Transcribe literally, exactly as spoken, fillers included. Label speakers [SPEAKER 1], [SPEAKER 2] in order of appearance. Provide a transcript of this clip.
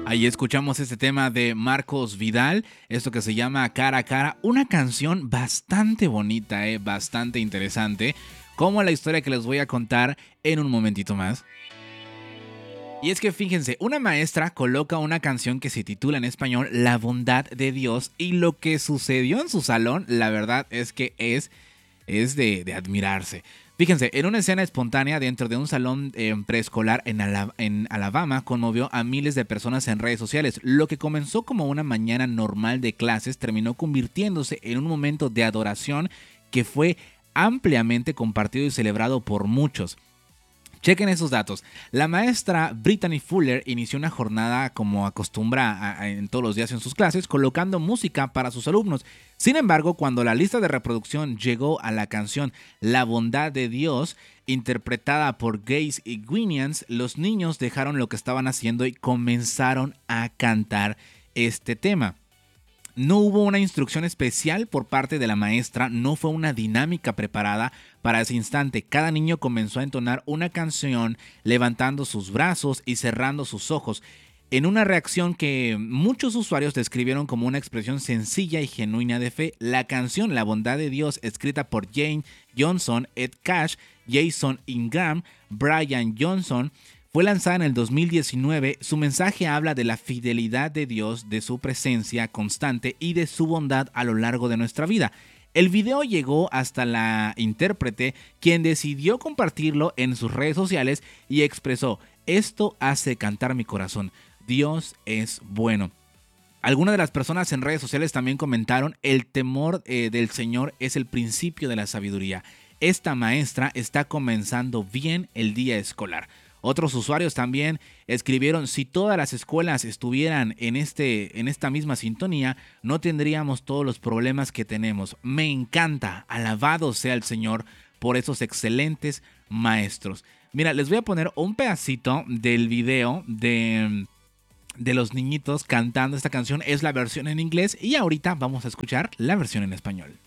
[SPEAKER 1] Ahí escuchamos este tema de Marcos Vidal, esto que se llama Cara a Cara, una canción bastante bonita, eh, bastante interesante, como la historia que les voy a contar en un momentito más. Y es que fíjense, una maestra coloca una canción que se titula en español La bondad de Dios, y lo que sucedió en su salón, la verdad es que es, es de, de admirarse. Fíjense, en una escena espontánea dentro de un salón eh, preescolar en, Ala- en Alabama conmovió a miles de personas en redes sociales. Lo que comenzó como una mañana normal de clases terminó convirtiéndose en un momento de adoración que fue ampliamente compartido y celebrado por muchos. Chequen esos datos. La maestra Brittany Fuller inició una jornada como acostumbra a- a- en todos los días en sus clases, colocando música para sus alumnos. Sin embargo, cuando la lista de reproducción llegó a la canción La bondad de Dios, interpretada por Gaze y Gwinians, los niños dejaron lo que estaban haciendo y comenzaron a cantar este tema. No hubo una instrucción especial por parte de la maestra, no fue una dinámica preparada para ese instante. Cada niño comenzó a entonar una canción levantando sus brazos y cerrando sus ojos, en una reacción que muchos usuarios describieron como una expresión sencilla y genuina de fe. La canción La bondad de Dios, escrita por Jane Johnson, Ed Cash, Jason Ingram, Brian Johnson, fue lanzada en el dos mil diecinueve. Su mensaje habla de la fidelidad de Dios, de su presencia constante y de su bondad a lo largo de nuestra vida. El video llegó hasta la intérprete, quien decidió compartirlo en sus redes sociales y expresó: "Esto hace cantar mi corazón. Dios es bueno". Algunas de las personas en redes sociales también comentaron: "El temor eh, del Señor es el principio de la sabiduría. Esta maestra está comenzando bien el día escolar". Otros usuarios también escribieron: "Si todas las escuelas estuvieran en, este, en esta misma sintonía, no tendríamos todos los problemas que tenemos. Me encanta, alabado sea el Señor por esos excelentes maestros". Mira, les voy a poner un pedacito del video de, de los niñitos cantando esta canción. Es la versión en inglés y ahorita vamos a escuchar la versión en español.